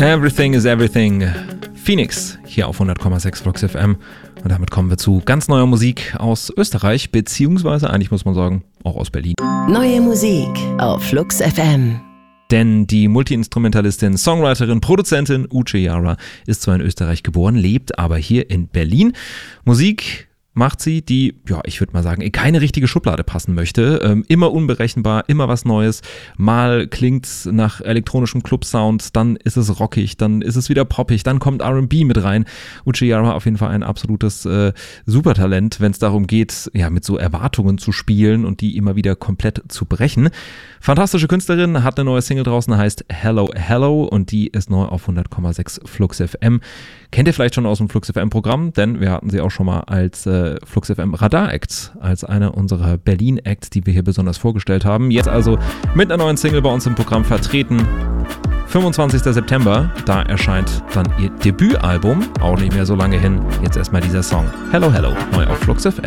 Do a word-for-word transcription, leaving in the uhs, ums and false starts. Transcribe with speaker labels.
Speaker 1: Everything is Everything. Phoenix hier auf hundert Komma sechs Flux F M. Und damit kommen wir zu ganz neuer Musik aus Österreich, beziehungsweise eigentlich muss man sagen, auch aus Berlin.
Speaker 2: Neue Musik auf Flux F M.
Speaker 1: Denn die Multi-Instrumentalistin, Songwriterin, Produzentin Uche Yara ist zwar in Österreich geboren, lebt aber hier in Berlin. Musik macht sie, die, ja, ich würde mal sagen, in keine richtige Schublade passen möchte. Ähm, immer unberechenbar, immer was Neues. Mal klingt's nach elektronischem Club-Sound, dann ist es rockig, dann ist es wieder poppig, dann kommt R and B mit rein. Uche Yara auf jeden Fall ein absolutes äh, Supertalent, wenn es darum geht, ja, mit so Erwartungen zu spielen und die immer wieder komplett zu brechen. Fantastische Künstlerin, hat eine neue Single draußen, heißt Hello Hello und die ist neu auf hundert Komma sechs Flux F M. Kennt ihr vielleicht schon aus dem Flux F M-Programm, denn wir hatten sie auch schon mal als äh, Flux F M Radar-Act, als einer unserer Berlin-Acts, die wir hier besonders vorgestellt haben. Jetzt also mit einer neuen Single bei uns im Programm vertreten. fünfundzwanzigster September, da erscheint dann ihr Debütalbum, auch nicht mehr so lange hin. Jetzt erstmal dieser Song Hello Hello, neu auf Flux F M.